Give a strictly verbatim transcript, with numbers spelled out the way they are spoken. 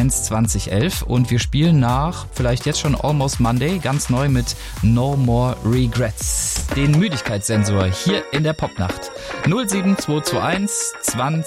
eins zwanzig elf und wir spielen nach vielleicht jetzt schon Almost Monday ganz neu mit No More Regrets. Den Müdigkeitssensor hier in der Popnacht. null sieben zwei zwei eins zwanzig